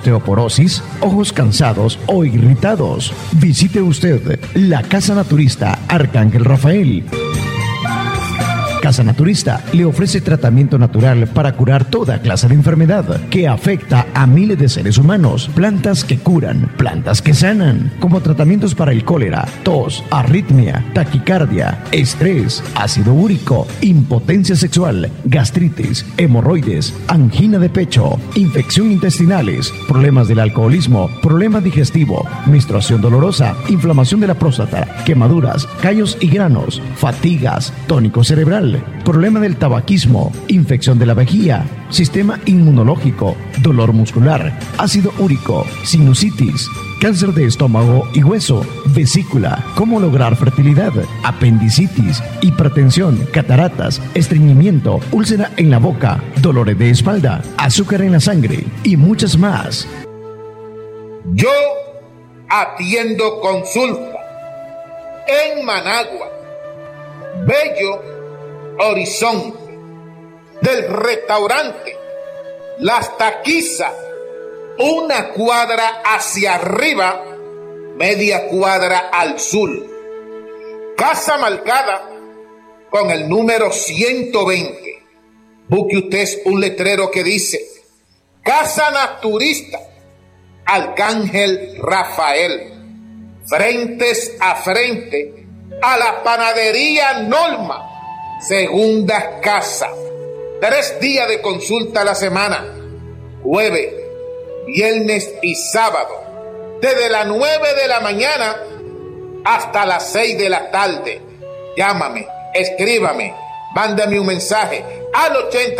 osteoporosis, ojos cansados o irritados. Visite usted la Casa Naturista Arcángel Rafael. Casa Naturista le ofrece tratamiento natural para curar toda clase de enfermedad que afecta a miles de seres humanos. Plantas que curan, plantas que sanan, como tratamientos para el cólera, tos, arritmia, taquicardia, estrés, ácido úrico, impotencia sexual, gastritis, hemorroides, angina de pecho, infección intestinales, problemas del alcoholismo, problema digestivo, menstruación dolorosa, inflamación de la próstata, quemaduras, callos y granos, fatigas, tónico cerebral, problema del tabaquismo, infección de la vejiga, sistema inmunológico, dolor muscular, ácido úrico, sinusitis, cáncer de estómago y hueso, vesícula, cómo lograr fertilidad, apendicitis, hipertensión, cataratas, estreñimiento, úlcera en la boca, dolores de espalda, azúcar en la sangre y muchas más. Yo atiendo consulta en Managua, Bello Horizonte, del restaurante Las Taquizas, una cuadra hacia arriba, media cuadra al sur. Casa marcada con el número 120. Busque usted un letrero que dice Casa Naturista Arcángel Rafael, frentes a frente a la panadería Norma, segunda casa. 3 días de consulta a la semana, jueves, viernes y sábado, desde las 9 de la mañana hasta las 6 de la tarde. Llámame, escríbame, mándame un mensaje al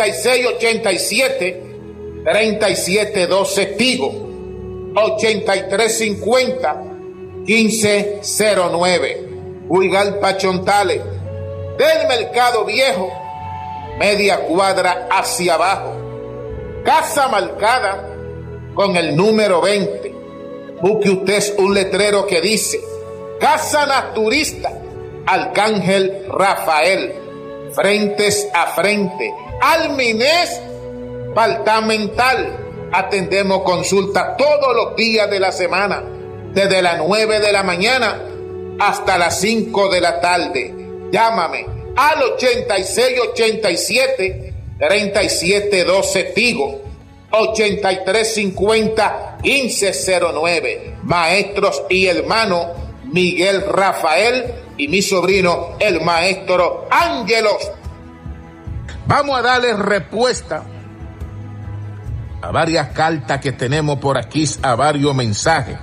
8687-3712 Tigo, 8350-1509, Huigalpa Chontales, del Mercado Viejo, media cuadra hacia abajo. Casa marcada con el número 20. Busque usted un letrero que dice Casa Naturista Arcángel Rafael, frentes a frente al Minés Departamental. Atendemos consulta todos los días de la semana, desde las 9 de la mañana hasta las 5 de la tarde. Llámame al 8687-3712 Tigo, 8350-1509. Maestros y hermanos Miguel Rafael y mi sobrino el maestro Ángelos. Vamos a darle respuesta a varias cartas que tenemos por aquí, a varios mensajes.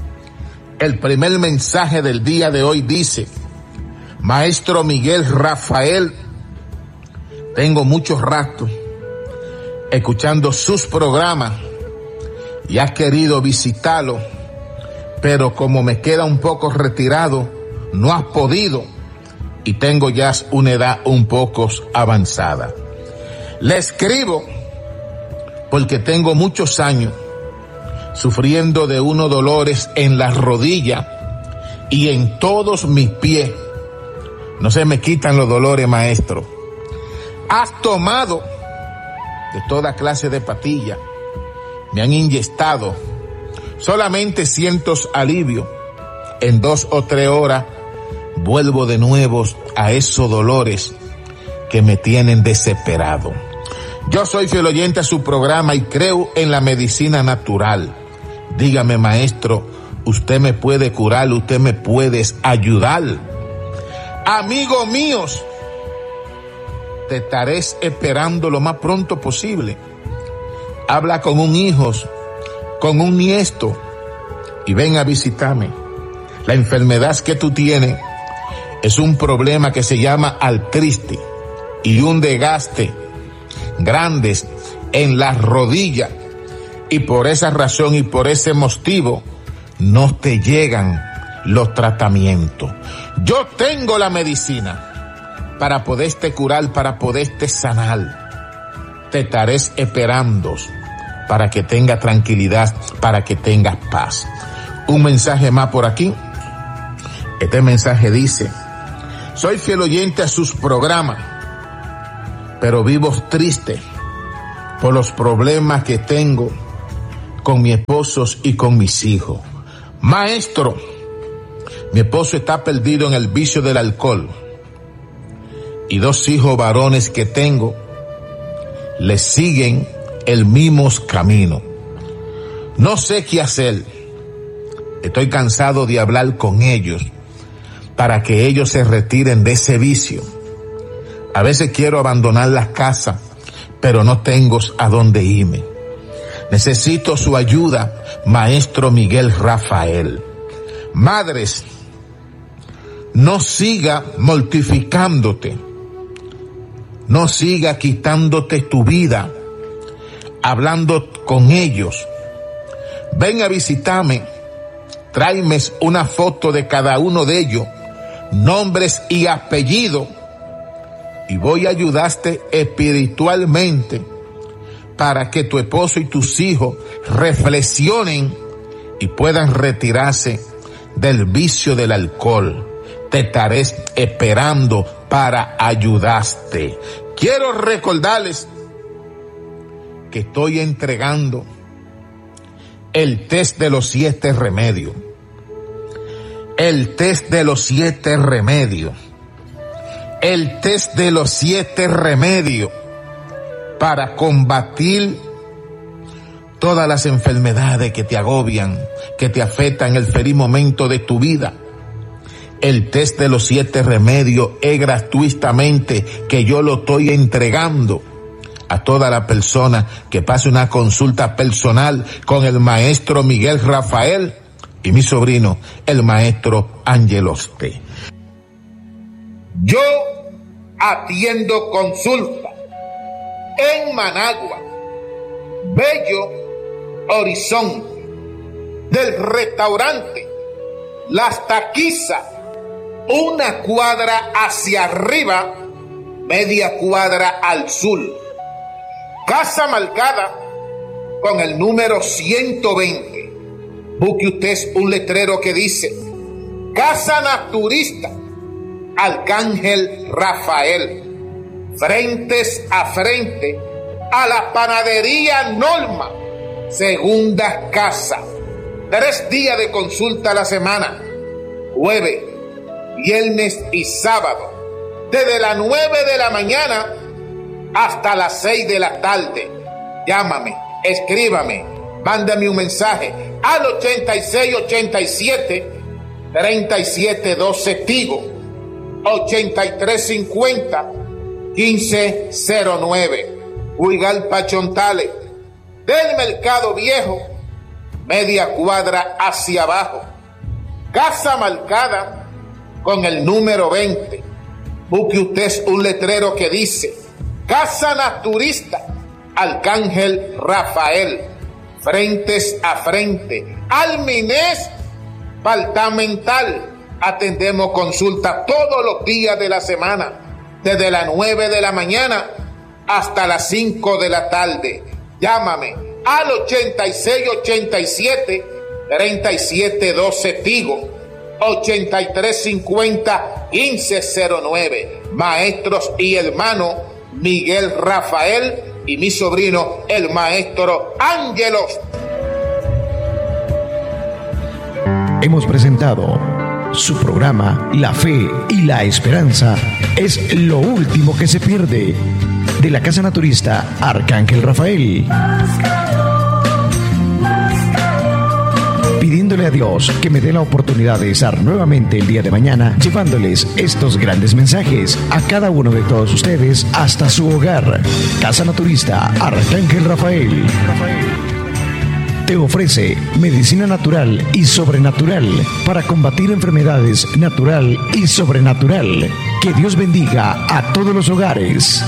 El primer mensaje del día de hoy dice: Maestro Miguel Rafael, tengo muchos ratos escuchando sus programas y has querido visitarlo, pero como me queda un poco retirado, no has podido y tengo ya una edad un poco avanzada. Le escribo porque tengo muchos años sufriendo de unos dolores en las rodillas y en todos mis pies. No se me quitan los dolores, maestro. Has tomado de toda clase de pastillas, me han inyectado, solamente siento alivio. En 2 o 3 horas vuelvo de nuevo a esos dolores que me tienen desesperado. Yo soy fiel oyente a su programa y creo en la medicina natural. Dígame, maestro, usted me puede curar, usted me puede ayudar. Amigos míos, te estaré esperando lo más pronto posible. Habla con un hijo, con un nieto y ven a visitarme. La enfermedad que tú tienes es un problema que se llama artritis y un desgaste grandes en las rodillas, y por esa razón y por ese motivo no te llegan los tratamientos. Yo tengo la medicina para poderte curar, para poderte sanar. Te estaré esperando para que tengas tranquilidad, para que tengas paz. Un mensaje más por aquí. Este mensaje dice: soy fiel oyente a sus programas, pero vivo triste por los problemas que tengo con mi esposo y con mis hijos. Maestro, mi esposo está perdido en el vicio del alcohol y 2 hijos varones que tengo le siguen el mismo camino. No sé qué hacer. Estoy cansado de hablar con ellos para que ellos se retiren de ese vicio. A veces quiero abandonar la casa, pero no tengo a dónde irme. Necesito su ayuda, Maestro Miguel Rafael. Madres, no siga mortificándote, no siga quitándote tu vida, hablando con ellos. Ven a visitarme, tráeme una foto de cada uno de ellos, nombres y apellidos, y voy a ayudarte espiritualmente para que tu esposo y tus hijos reflexionen y puedan retirarse del vicio del alcohol. Te estaré esperando para ayudarte. Quiero recordarles que estoy entregando el test de los 7 remedios. El test de los 7 remedios. El test de los 7 remedios para combatir todas las enfermedades que te agobian, que te afectan en el feliz momento de tu vida. El test de los 7 remedios es gratuitamente que yo lo estoy entregando a toda la persona que pase una consulta personal con el maestro Miguel Rafael y mi sobrino, el maestro Angeloste. Yo atiendo consulta en Managua, Bello Horizonte, del restaurante Las Taquizas, 1 cuadra hacia arriba, media cuadra al sur. Casa marcada con el número 120. Busque usted un letrero que dice Casa Naturista Arcángel Rafael, frentes a frente a la panadería Norma, segunda casa. 3 días de consulta a la semana, jueves, viernes y sábado, desde las 9 de la mañana hasta las 6 de la tarde. Llámame, escríbame, mándame un mensaje al 8687-3712 Tigo, 8350-1509, Huigalpa Chontales, del Mercado Viejo, media cuadra hacia abajo. Casa marcada con el número 20. Busque usted un letrero que dice Casa Naturista Arcángel Rafael, frentes a frente al Minés Departamental. Atendemos consulta todos los días de la semana, desde las 9 de la mañana hasta las 5 de la tarde. Llámame al 8687-3712 Tigo, 8350-1509. Maestros y hermanos Miguel Rafael y mi sobrino, el maestro Ángelos. Hemos presentado su programa La Fe y la Esperanza es lo último que se pierde, de la Casa Naturista Arcángel Rafael. Pidiéndole a Dios que me dé la oportunidad de estar nuevamente el día de mañana llevándoles estos grandes mensajes a cada uno de todos ustedes hasta su hogar. Casa Naturista Arcángel Rafael te ofrece medicina natural y sobrenatural para combatir enfermedades natural y sobrenatural. Que Dios bendiga a todos los hogares.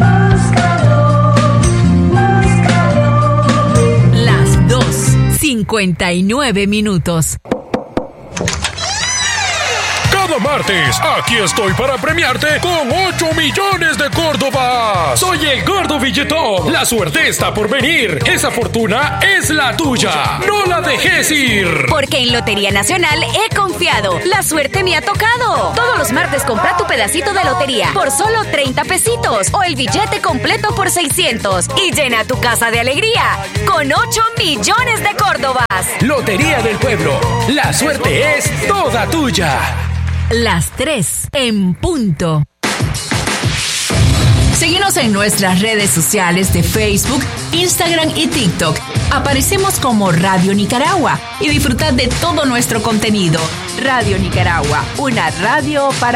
Las 2:59. Cada martes, aquí estoy para premiarte con 8 millones de Córdobas. Soy el Gordo Billetón. La suerte está por venir. Esa fortuna es la tuya. No la dejes ir. Porque en Lotería Nacional he confiado. La suerte me ha tocado. Todos los martes compra tu pedacito de lotería por solo 30 pesitos o el billete completo por 600 y llena tu casa de alegría con 8 millones de Córdobas. Lotería del Pueblo. La suerte es toda tuya. Las 3 en punto. Síguenos en nuestras redes sociales de Facebook, Instagram y TikTok. Aparecemos como Radio Nicaragua y disfrutad de todo nuestro contenido. Radio Nicaragua, una radio para